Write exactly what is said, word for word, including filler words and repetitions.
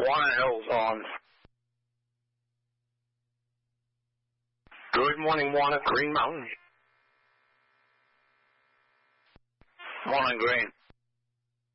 Warner Hills on. Good morning, Warner. Green Mountain. Morning, Green.